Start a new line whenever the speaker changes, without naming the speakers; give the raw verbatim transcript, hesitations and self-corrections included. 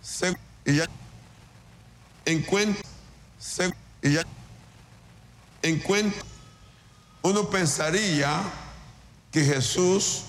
Se, y ya encuentra, se, y ya encuentra. Uno pensaría que Jesús